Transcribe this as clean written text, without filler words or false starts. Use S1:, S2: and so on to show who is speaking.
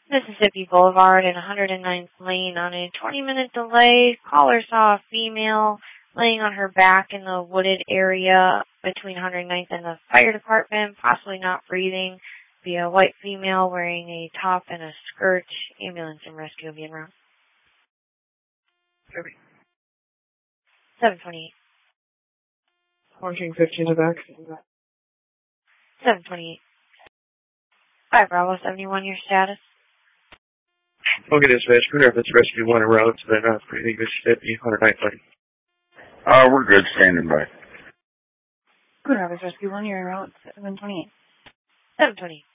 S1: Mississippi Boulevard and 109th Lane on a 20-minute delay. Caller saw a female laying on her back in the wooded area between 109th and the fire department, possibly not breathing. Be a white female wearing a top and a skirt. Ambulance and rescue will be en route. 728.
S2: 1415 to back.
S1: 728. 5 Bravo 71, your status?
S3: Okay, dispatch. Good enough. It's rescue 1 en route to the North Breathing, Mississippi, 109th Lane.
S4: We're good. Standing by.
S2: Good enough. It's rescue 1, you're en route. 728.
S1: 728.